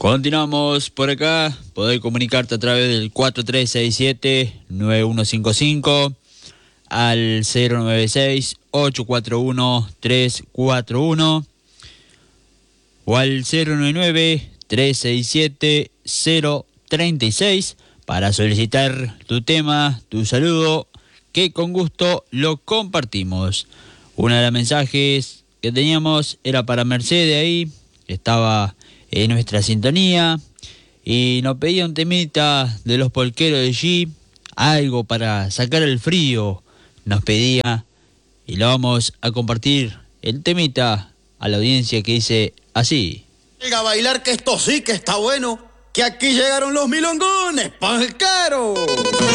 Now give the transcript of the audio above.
Continuamos por acá. Podés comunicarte a través del 4367-9155 al 096-841-341 o al 099-367-036 para solicitar tu tema, tu saludo, que con gusto lo compartimos. Uno de los mensajes que teníamos era para Mercedes ahí, que estaba en nuestra sintonía y nos pedía un temita de los polqueros de G, algo para sacar el frío, nos pedía, y lo vamos a compartir el temita a la audiencia, que dice así: Venga a bailar, que esto sí que está bueno, que aquí llegaron los milongones polqueros.